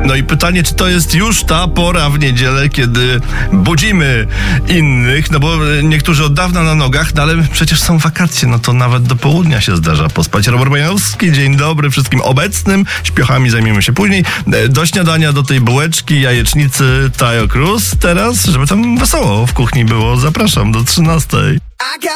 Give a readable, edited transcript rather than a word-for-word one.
No i pytanie, czy to jest już ta pora w niedzielę, kiedy budzimy innych, no bo niektórzy od dawna na nogach, no ale przecież są wakacje, no to nawet do południa się zdarza pospać. Robert Bajnowski, dzień dobry wszystkim obecnym. Śpiochami zajmiemy się później. Do śniadania, do tej bułeczki, jajecznicy Tayo Cruz teraz, żeby tam wesoło w kuchni było. Zapraszam do 13:00.